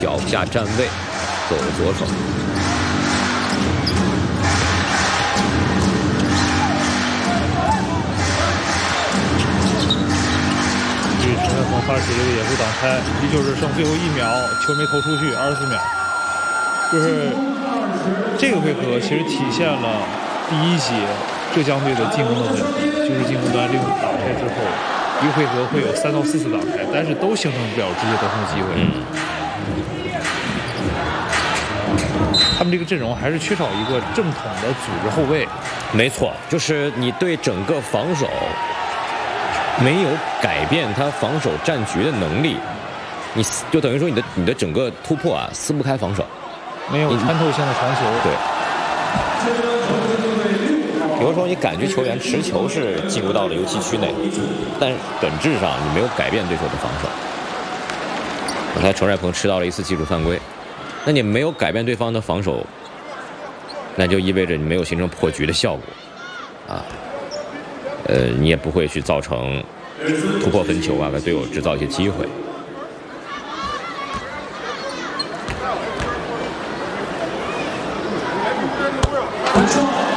脚下站位，走左手。 陈凯鹏发起这个掩护挡拆，19只剩最后1秒，球没投出去，24秒。就是这个回合其实体现了第一节浙江队的进攻的问题，就是进攻端利用挡拆之后，一个回合会有3到4次挡拆，但是都形成不了直接得分机会。他们这个阵容还是缺少一个正统的组织后卫。 没错，就是你对整个防守没有改变他防守战局的能力，你就等于说你的整个突破啊撕不开防守， 没有穿透性的传球。 对，比如说你感觉球员持球是进入到了油漆区内，但本质上你没有改变对手的防守。刚才程帅鹏吃到了一次技术犯规，那你没有改变对方的防守，那就意味着你没有形成破局的效果啊。你也不会去造成突破分球啊，给队友制造一些机会。 观众